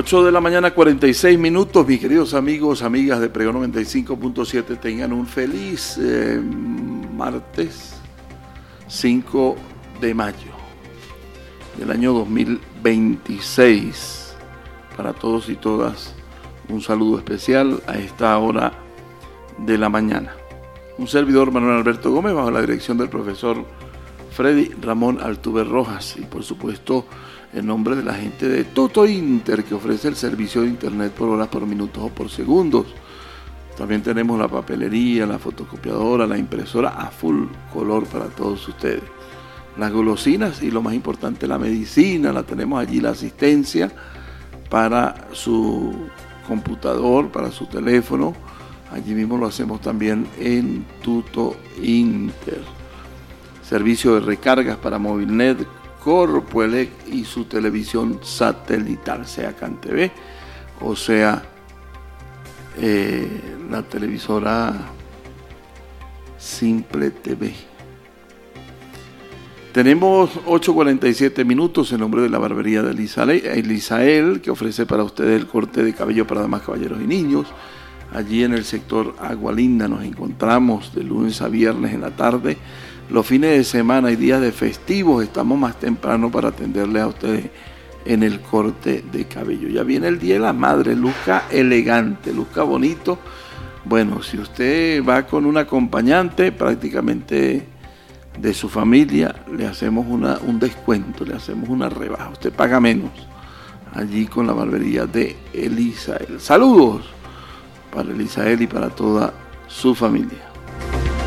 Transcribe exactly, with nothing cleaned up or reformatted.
ocho de la mañana, cuarenta y seis minutos. Mis queridos amigos, amigas de Pregón noventa y cinco punto siete, tengan un feliz eh, martes cinco de mayo del año dos mil veintiséis. Para todos y todas, un saludo especial a esta hora de la mañana. Un servidor, Manuel Alberto Gómez, bajo la dirección del profesor Freddy Ramón Altuve Rojas, y por supuesto en nombre de la gente de Toto Inter, que ofrece el servicio de internet por horas, por minutos o por segundos. También tenemos la papelería, la fotocopiadora, la impresora a full color para todos ustedes. Las golosinas y lo más importante, la medicina, la tenemos allí, la asistencia para su computador, para su teléfono. Allí mismo lo hacemos también en Toto Inter. Servicio de recargas para Movilnet, Corpoelec y su televisión satelital, sea CanTV o sea eh, la televisora Simple T V. Tenemos ocho cuarenta y siete minutos en nombre de la barbería de Elisael, que ofrece para ustedes el corte de cabello para damas, caballeros y niños. Allí en el sector Agualinda nos encontramos de lunes a viernes en la tarde. Los fines de semana y días de festivos estamos más temprano para atenderles a ustedes en el corte de cabello. Ya viene el Día de la Madre, luzca elegante, luzca bonito. Bueno, si usted va con un acompañante prácticamente de su familia, le hacemos una, un descuento, le hacemos una rebaja. Usted paga menos allí con la barbería de Elisael. Saludos para Elisael y para toda su familia.